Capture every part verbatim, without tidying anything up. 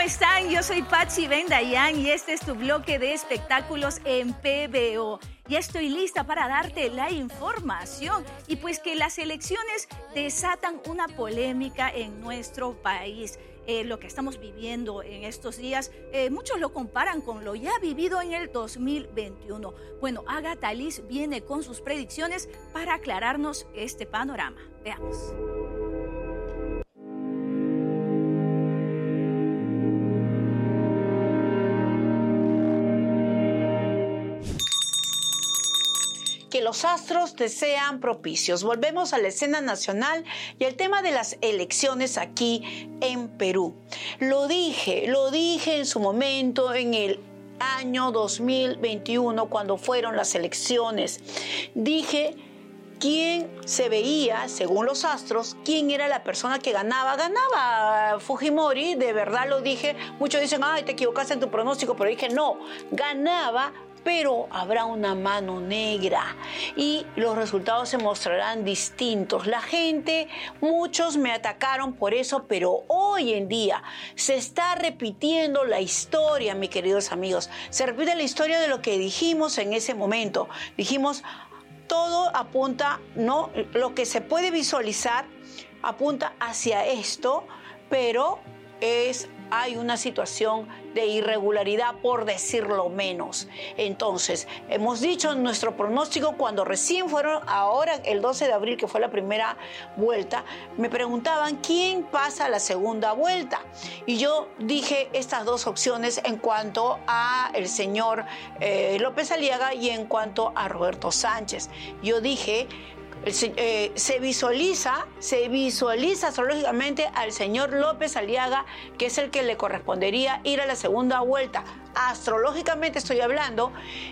están? Yo soy Patsy Bendayan y este es tu bloque de espectáculos en P B O. Ya estoy lista para darte la información y pues que las elecciones desatan una polémica en nuestro país. Eh, lo que estamos viviendo en estos días, eh, muchos lo comparan con lo ya vivido en el dos mil veintiuno. Bueno, Agatha Liz viene con sus predicciones para aclararnos este panorama. Veamos. Que los astros te sean propicios. Volvemos a la escena nacional y al tema de las elecciones aquí en Perú. Lo dije, lo dije en su momento en el año dos mil veintiuno cuando fueron las elecciones. Dije quién se veía, según los astros, quién era la persona que ganaba. Ganaba Fujimori, de verdad lo dije. Muchos dicen, ay, te equivocaste en tu pronóstico, pero dije, no, ganaba, pero habrá una mano negra y los resultados se mostrarán distintos. La gente, muchos me atacaron por eso, pero hoy en día se está repitiendo la historia, mis queridos amigos. Se repite la historia de lo que dijimos en ese momento. Dijimos, todo apunta, ¿no? Lo que se puede visualizar apunta hacia esto, pero es... hay una situación de irregularidad, por decirlo menos. Entonces, hemos dicho en nuestro pronóstico, cuando recién fueron, ahora el doce de abril, que fue la primera vuelta, me preguntaban quién pasa a la segunda vuelta. Y yo dije estas dos opciones en cuanto a el señor eh, López Aliaga y en cuanto a Roberto Sánchez. Yo dije... Eh, se visualiza, se visualiza astrológicamente al señor López Aliaga, que es el que le correspondería ir a la segunda vuelta. Astrológicamente estoy hablando,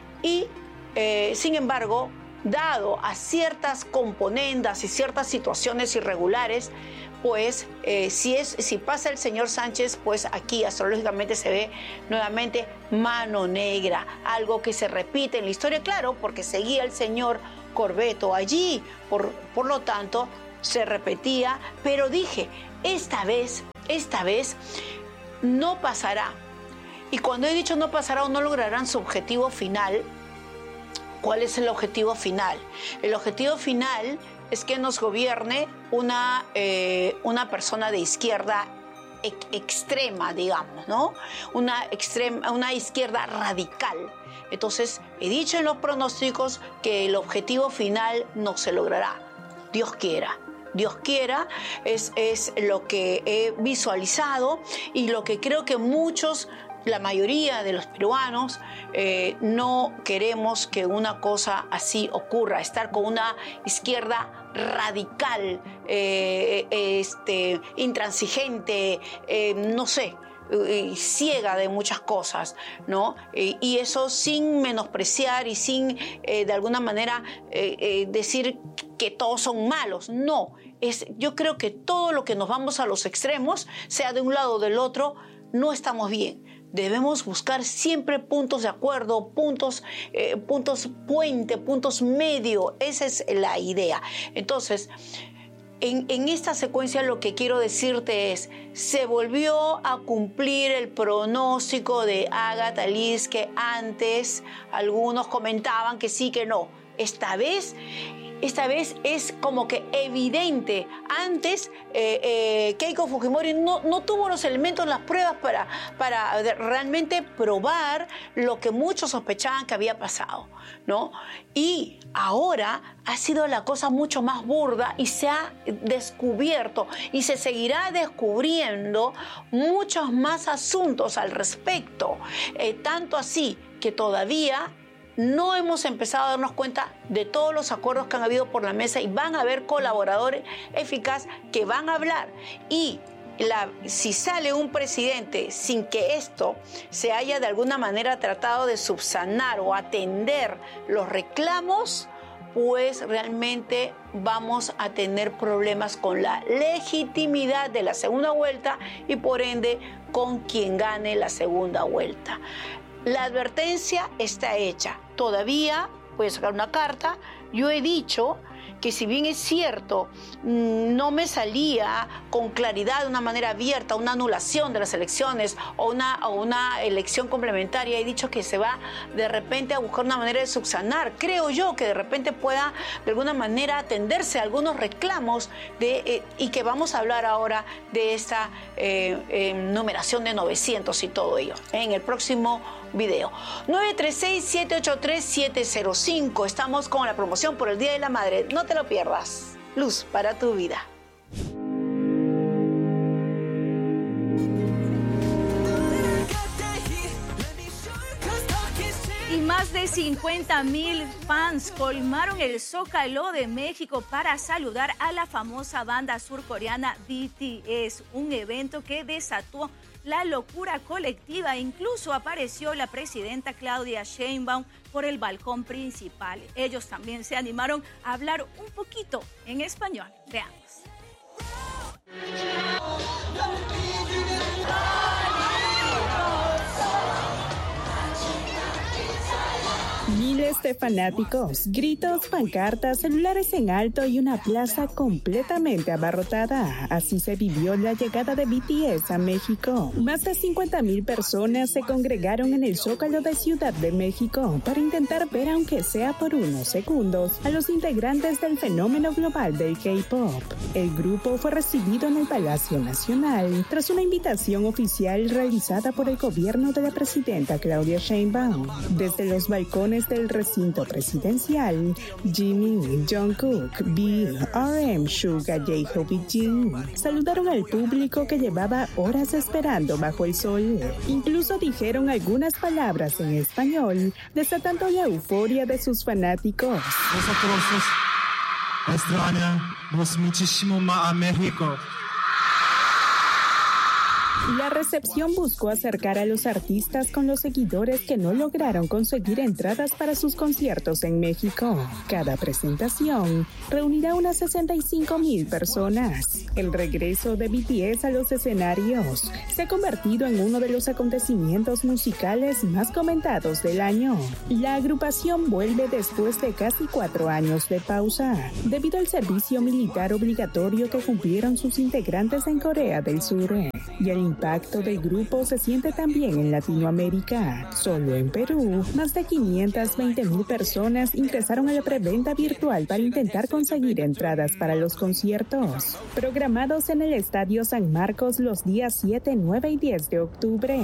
y eh, sin embargo, dado a ciertas componendas y ciertas situaciones irregulares, pues eh, si, es, si pasa el señor Sánchez, pues aquí astrológicamente se ve nuevamente mano negra, algo que se repite en la historia, claro, porque seguía el señor Corbeto allí, por, por lo tanto se repetía, pero dije, esta vez, esta vez no pasará. Y cuando he dicho no pasará o no lograrán su objetivo final, ¿cuál es el objetivo final? El objetivo final es que nos gobierne una, eh, una persona de izquierda extrema, digamos, ¿no? Una, extrema, una izquierda radical. Entonces, he dicho en los pronósticos que el objetivo final no se logrará. Dios quiera. Dios quiera, es, es lo que he visualizado y lo que creo que muchos, la mayoría de los peruanos, eh, no queremos que una cosa así ocurra, estar con una izquierda radical, eh, este, intransigente, eh, no sé, eh, ciega de muchas cosas, ¿no? Eh, y eso sin menospreciar y sin, eh, de alguna manera, eh, eh, decir que todos son malos. No, es, yo creo que todo lo que nos vamos a los extremos, sea de un lado o del otro, no estamos bien. Debemos buscar siempre puntos de acuerdo, puntos, eh, puntos puente, puntos medio. Esa es la idea. Entonces, en, en esta secuencia lo que quiero decirte es, se volvió a cumplir el pronóstico de Agatha Liz, que antes algunos comentaban que sí, que no. Esta vez... Esta vez es como que evidente. Antes eh, eh, Keiko Fujimori no, no tuvo los elementos, las pruebas para, para realmente probar lo que muchos sospechaban que había pasado, ¿no? Y ahora ha sido la cosa mucho más burda y se ha descubierto y se seguirá descubriendo muchos más asuntos al respecto. Eh, tanto así que todavía no hemos empezado a darnos cuenta de todos los acuerdos que han habido por la mesa y van a haber colaboradores eficaces que van a hablar. Y la, si sale un presidente sin que esto se haya de alguna manera tratado de subsanar o atender los reclamos, pues realmente vamos a tener problemas con la legitimidad de la segunda vuelta y por ende con quien gane la segunda vuelta. La advertencia está hecha. Todavía, voy a sacar una carta, yo he dicho que si bien es cierto, no me salía con claridad, de una manera abierta, una anulación de las elecciones o una, o una elección complementaria, he dicho que se va de repente a buscar una manera de subsanar. Creo yo que de repente pueda de alguna manera atenderse a algunos reclamos de, eh, y que vamos a hablar ahora de esta eh, eh, numeración de novecientos y todo ello en el próximo video. nueve tres seis, siete ocho tres, siete cero cinco. Estamos con la promoción por el Día de la Madre. No te lo pierdas. Luz para tu vida. Y más de cincuenta mil fans colmaron el Zócalo de México para saludar a la famosa banda surcoreana B T S, un evento que desató la locura colectiva. Incluso apareció la presidenta Claudia Sheinbaum por el balcón principal. Ellos también se animaron a hablar un poquito en español. Veamos. Miles de fanáticos, gritos, pancartas, celulares en alto y una plaza completamente abarrotada. Así se vivió la llegada de B T S a México. Más de cincuenta mil personas se congregaron en el Zócalo de Ciudad de México para intentar ver, aunque sea por unos segundos, a los integrantes del fenómeno global del K-pop. El grupo fue recibido en el Palacio Nacional tras una invitación oficial realizada por el gobierno de la presidenta Claudia Sheinbaum. Desde los balcones del recinto presidencial, Jimin, Jungkook, V, R M, Suga, J-Hope y Jin saludaron al público que llevaba horas esperando bajo el sol. Incluso dijeron algunas palabras en español, desatando la euforia de sus fanáticos. Nosotros extrañamos muchísimo a México. La recepción buscó acercar a los artistas con los seguidores que no lograron conseguir entradas para sus conciertos en México. Cada presentación reunirá unas sesenta y cinco mil personas. El regreso de B T S a los escenarios se ha convertido en uno de los acontecimientos musicales más comentados del año. La agrupación vuelve después de casi cuatro años de pausa, debido al servicio militar obligatorio que cumplieron sus integrantes en Corea del Sur. Y el impacto del grupo se siente también en Latinoamérica. Solo en Perú, más de quinientas veinte mil personas ingresaron a la preventa virtual para intentar conseguir entradas para los conciertos, programados en el Estadio San Marcos los días siete, nueve y diez de octubre.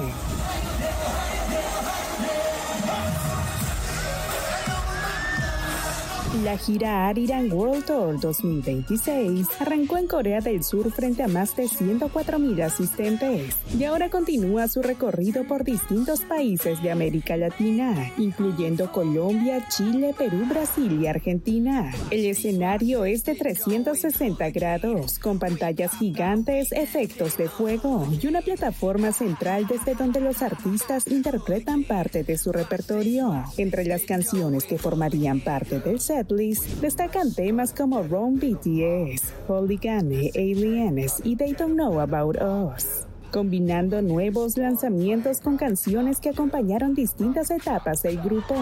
La gira Arirang World Tour dos mil veintiséis arrancó en Corea del Sur frente a más de ciento cuatro mil asistentes y ahora continúa su recorrido por distintos países de América Latina, incluyendo Colombia, Chile, Perú, Brasil y Argentina. El escenario es de trescientos sesenta grados, con pantallas gigantes, efectos de fuego y una plataforma central desde donde los artistas interpretan parte de su repertorio. Entre las canciones que formarían parte del set destacan temas como Rome B T S, Polygamy, Aliens y They Don't Know About Us, combinando nuevos lanzamientos con canciones que acompañaron distintas etapas del grupo.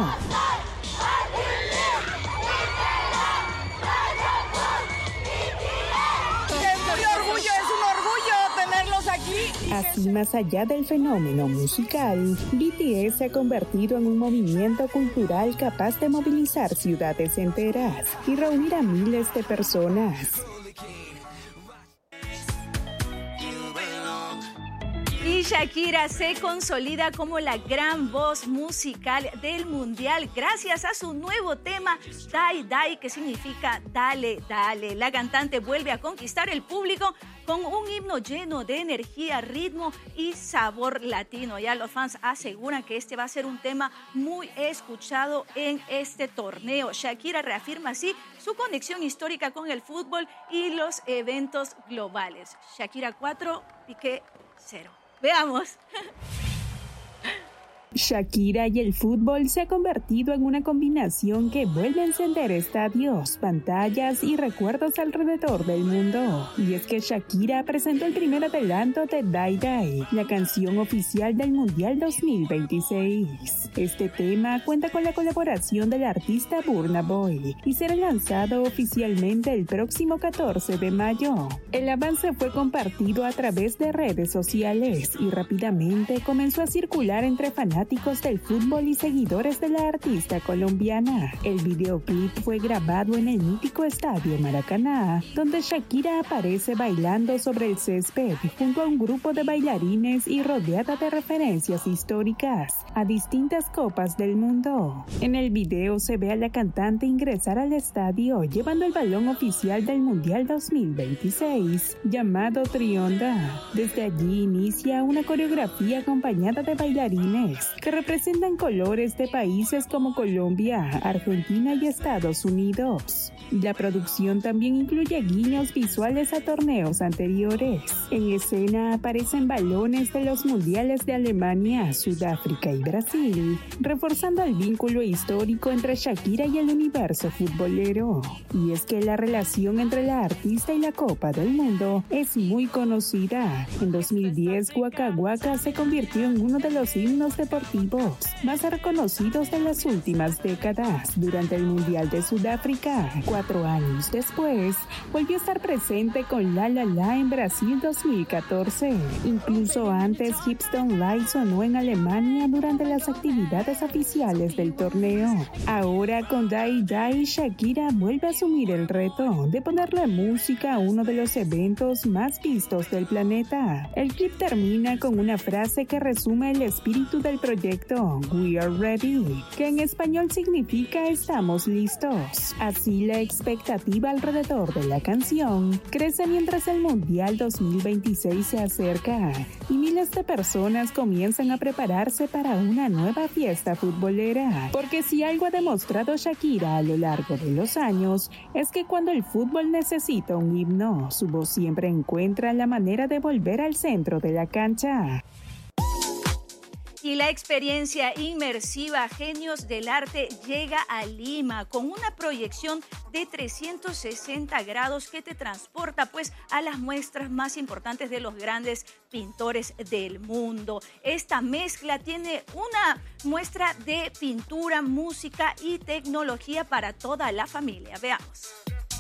Así, más allá del fenómeno musical, B T S se ha convertido en un movimiento cultural capaz de movilizar ciudades enteras y reunir a miles de personas. Y Shakira se consolida como la gran voz musical del mundial gracias a su nuevo tema Die Die, que significa dale, dale. La cantante vuelve a conquistar el público con un himno lleno de energía, ritmo y sabor latino. Ya los fans aseguran que este va a ser un tema muy escuchado en este torneo. Shakira reafirma así su conexión histórica con el fútbol y los eventos globales. Shakira cuatro, Piqué cero. Veamos. Shakira y el fútbol se ha convertido en una combinación que vuelve a encender estadios, pantallas y recuerdos alrededor del mundo. Y es que Shakira presentó el primer adelanto de Die Die, la canción oficial del Mundial dos mil veintiséis. Este tema cuenta con la colaboración del artista Burna Boy y será lanzado oficialmente el próximo catorce de mayo. El avance fue compartido a través de redes sociales y rápidamente comenzó a circular entre fanáticos del fútbol y seguidores de la artista colombiana. El videoclip fue grabado en el mítico estadio Maracaná, donde Shakira aparece bailando sobre el césped junto a un grupo de bailarines y rodeada de referencias históricas a distintas copas del mundo. En el video se ve a la cantante ingresar al estadio llevando el balón oficial del Mundial dos mil veintiséis, llamado Trionda. Desde allí inicia una coreografía acompañada de bailarines que representan colores de países como Colombia, Argentina y Estados Unidos. La producción también incluye guiños visuales a torneos anteriores. En escena aparecen balones de los mundiales de Alemania, Sudáfrica y Brasil, reforzando el vínculo histórico entre Shakira y el universo futbolero. Y es que la relación entre la artista y la Copa del Mundo es muy conocida. En dos mil diez, Waka Waka se convirtió en uno de los himnos deportivos más reconocidos de las últimas décadas. Durante el Mundial de Sudáfrica, cuatro años después, volvió a estar presente con La La La en Brasil dos mil catorce. Incluso antes, Hips Don't Lie sonó en Alemania durante las actividades oficiales del torneo. Ahora, con Die Die, Shakira vuelve a asumir el reto de ponerle música a uno de los eventos más vistos del planeta. El clip termina con una frase que resume el espíritu del proyecto We Are Ready, que en español significa estamos listos. Así la expectativa alrededor de la canción crece mientras el Mundial dos mil veintiséis se acerca y miles de personas comienzan a prepararse para una nueva fiesta futbolera. Porque si algo ha demostrado Shakira a lo largo de los años es que cuando el fútbol necesita un himno, su voz siempre encuentra la manera de volver al centro de la cancha. Y la experiencia inmersiva Genios del Arte llega a Lima con una proyección de trescientos sesenta grados que te transporta pues a las muestras más importantes de los grandes pintores del mundo. Esta mezcla tiene una muestra de pintura, música y tecnología para toda la familia. Veamos.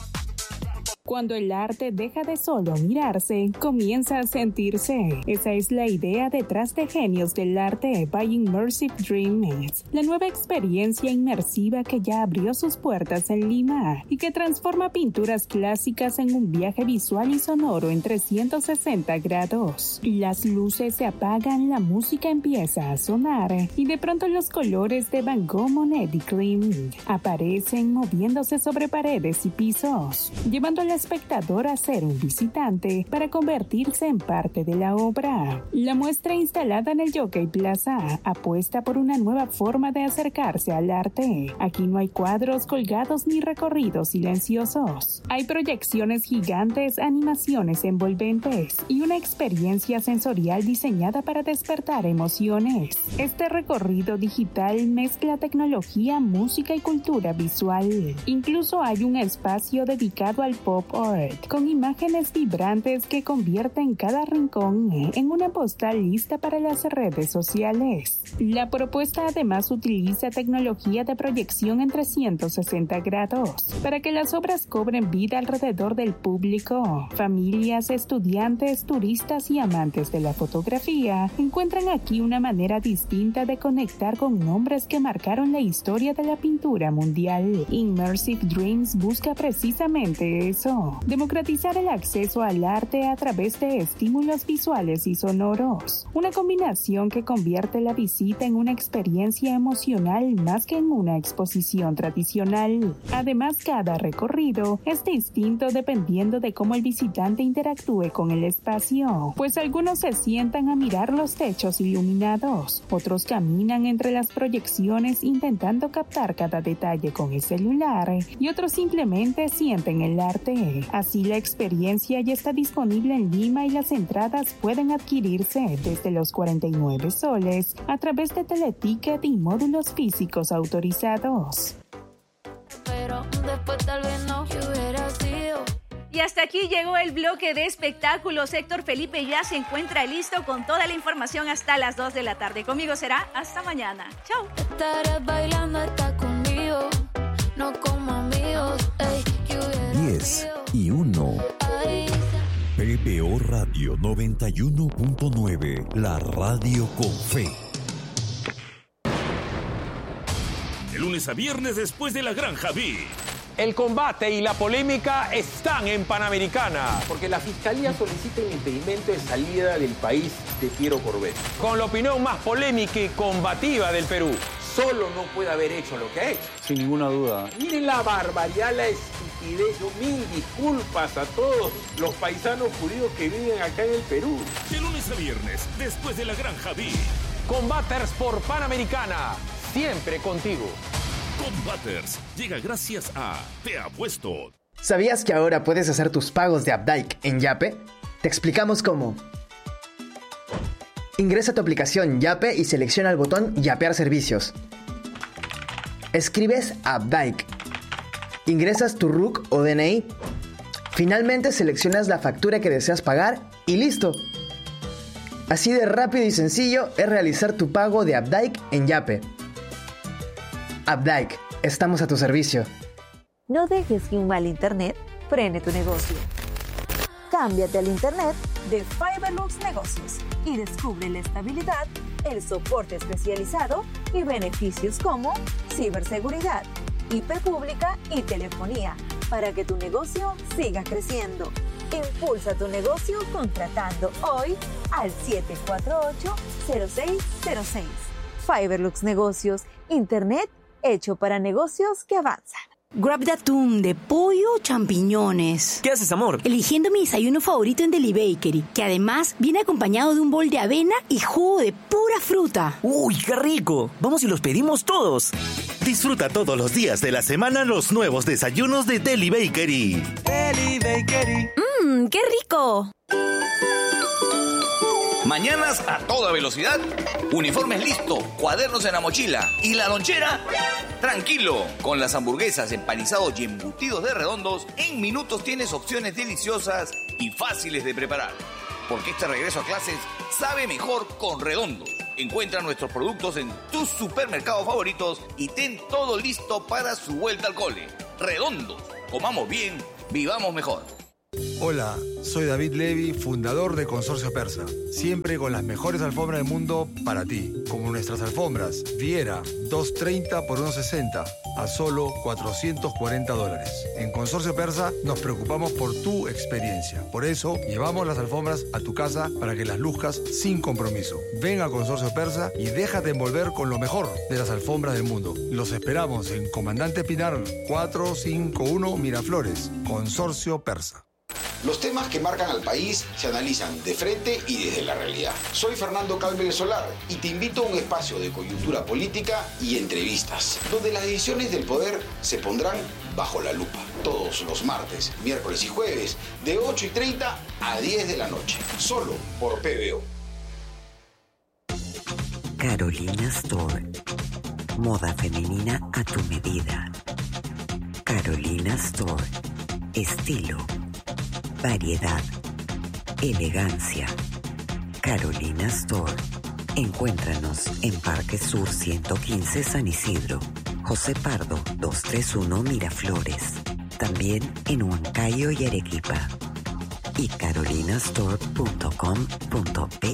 Cuando el arte deja de solo mirarse, comienza a sentirse. Esa es la idea detrás de Genios del Arte by Immersive Dreams, la nueva experiencia inmersiva que ya abrió sus puertas en Lima y que transforma pinturas clásicas en un viaje visual y sonoro en trescientos sesenta grados. Las luces se apagan, la música empieza a sonar y de pronto los colores de Van Gogh, Monet y Klimt aparecen moviéndose sobre paredes y pisos, llevando a la espectador a ser un visitante para convertirse en parte de la obra. La muestra instalada en el Jockey Plaza apuesta por una nueva forma de acercarse al arte. Aquí no hay cuadros colgados ni recorridos silenciosos. Hay proyecciones gigantes, animaciones envolventes y una experiencia sensorial diseñada para despertar emociones. Este recorrido digital mezcla tecnología, música y cultura visual. Incluso hay un espacio dedicado al pop art, con imágenes vibrantes que convierten cada rincón en una postal lista para las redes sociales. La propuesta además utiliza tecnología de proyección en trescientos sesenta grados para que las obras cobren vida alrededor del público. Familias, estudiantes, turistas y amantes de la fotografía encuentran aquí una manera distinta de conectar con nombres que marcaron la historia de la pintura mundial. Immersive Dreams busca precisamente eso: democratizar el acceso al arte a través de estímulos visuales y sonoros, una combinación que convierte la visita en una experiencia emocional más que en una exposición tradicional. Además, cada recorrido es distinto dependiendo de cómo el visitante interactúe con el espacio, pues algunos se sientan a mirar los techos iluminados, otros caminan entre las proyecciones intentando captar cada detalle con el celular y otros simplemente sienten el arte. Yape. Así la experiencia ya está disponible en Lima y las entradas pueden adquirirse desde los cuarenta y nueve soles a través de Teleticket y módulos físicos autorizados. Pero después tal vez no hubiera sido. Y hasta aquí llegó el bloque de espectáculos. Héctor Felipe ya se encuentra listo con toda la información hasta las dos de la tarde. Conmigo será hasta mañana. Chao. Estarás bailando, estás conmigo, no como amigos. Ey, diez y uno. P B O Radio noventa y uno punto nueve, la radio con fe. De lunes a viernes después de la Granja V I C. El combate y la polémica están en Panamericana. Porque la Fiscalía solicita el impedimento de salida del país de Piero Corbett. Con la opinión más polémica y combativa del Perú. Solo no puede haber hecho lo que ha hecho. Sin ninguna duda. Miren la barbaridad, la estupidez. Yo mil disculpas a todos los paisanos judíos que viven acá en el Perú. De lunes a viernes, después de la Granja V I C. Combaters por Panamericana. Siempre contigo. Combaters llega gracias a Te Apuesto. ¿Sabías que ahora puedes hacer tus pagos de Updike en Yape? Te explicamos cómo. Ingresa a tu aplicación Yape y selecciona el botón Yapear servicios. Escribes Updike. Ingresas tu R U C o D N I. Finalmente seleccionas la factura que deseas pagar y listo. Así de rápido y sencillo es realizar tu pago de Updike en Yape. Updike, estamos a tu servicio. No dejes que un mal internet frene tu negocio. Cámbiate al internet de Fiberlux Negocios y descubre la estabilidad, el soporte especializado y beneficios como ciberseguridad, I P pública y telefonía para que tu negocio siga creciendo. Impulsa tu negocio contratando hoy al siete cuatro ocho, cero seis cero seis. Fiberlux Negocios, internet hecho para negocios que avanzan. Grab de atún, de pollo o champiñones. ¿Qué haces, amor? Eligiendo mi desayuno favorito en Deli Bakery, que además viene acompañado de un bol de avena y jugo de pura fruta. ¡Uy, qué rico! Vamos y los pedimos todos. Disfruta todos los días de la semana los nuevos desayunos de Deli Bakery. Deli Bakery. ¡Mmm, qué rico! Mañanas a toda velocidad, uniformes listo, cuadernos en la mochila y la lonchera, tranquilo. Con las hamburguesas, empanizados y embutidos de Redondos, en minutos tienes opciones deliciosas y fáciles de preparar. Porque este regreso a clases sabe mejor con Redondos. Encuentra nuestros productos en tus supermercados favoritos y ten todo listo para su vuelta al cole. Redondos, comamos bien, vivamos mejor. Hola, soy David Levy, fundador de Consorcio Persa. Siempre con las mejores alfombras del mundo para ti. Como nuestras alfombras Viera, dos treinta por uno sesenta, a solo cuatrocientos cuarenta dólares. En Consorcio Persa nos preocupamos por tu experiencia. Por eso, llevamos las alfombras a tu casa para que las luzcas sin compromiso. Ven a Consorcio Persa y déjate envolver con lo mejor de las alfombras del mundo. Los esperamos en Comandante Pinar cuatrocientos cincuenta y uno Miraflores. Consorcio Persa. Los temas que marcan al país se analizan de frente y desde la realidad. Soy Fernando Calvez Solar y te invito a un espacio de coyuntura política y entrevistas, donde las decisiones del poder se pondrán bajo la lupa. Todos los martes, miércoles y jueves, de ocho y treinta a diez de la noche. Solo por P B O. Carolina Store. Moda femenina a tu medida. Carolina Store. Estilo. Variedad, elegancia. Carolina Store. Encuéntranos en Parque Sur ciento quince San Isidro, José Pardo doscientos treinta y uno Miraflores. También en Huancayo y Arequipa. Y carolinastore punto com punto pe.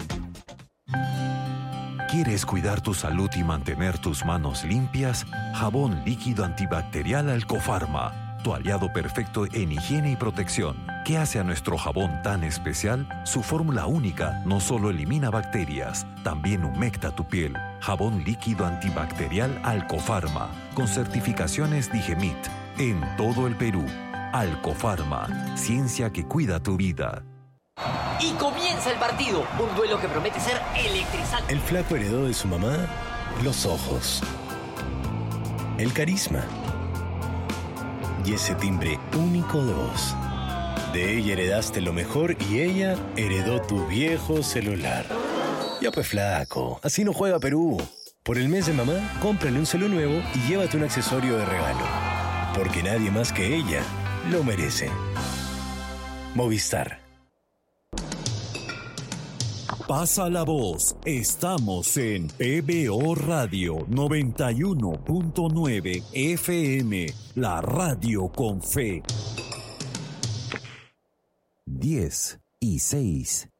¿Quieres cuidar tu salud y mantener tus manos limpias? Jabón líquido antibacterial Alcofarma, tu aliado perfecto en higiene y protección. ¿Qué hace a nuestro jabón tan especial? Su fórmula única no solo elimina bacterias, también humecta tu piel. Jabón líquido antibacterial Alcofarma, con certificaciones Digemit, en todo el Perú. Alcofarma, ciencia que cuida tu vida. Y comienza el partido, un duelo que promete ser electrizante. El flaco heredó de su mamá los ojos, el carisma y ese timbre único de voz. De ella heredaste lo mejor y ella heredó tu viejo celular. Ya pues flaco, así no juega Perú. Por el mes de mamá, cómprale un celu nuevo y llévate un accesorio de regalo. Porque nadie más que ella lo merece. Movistar. Pasa la voz. Estamos en P B O Radio noventa y uno punto nueve F M, la radio con fe. diez y seis.